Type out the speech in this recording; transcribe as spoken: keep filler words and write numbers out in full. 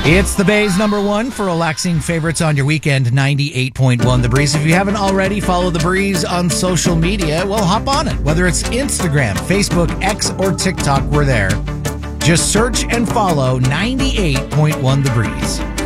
It's the Bay's number one for relaxing favorites on your weekend, ninety-eight point one The Breeze. If you haven't already, follow The Breeze on social media. Well, hop on it. Whether it's Instagram, Facebook, X, or TikTok, we're there. Just search and follow ninety-eight point one The Breeze.